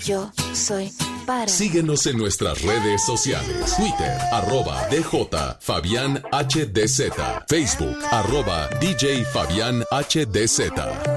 Yo soy para. Síguenos en nuestras redes sociales. Twitter, @DJ Fabián HDZ. Facebook, @DJ Fabián HDZ.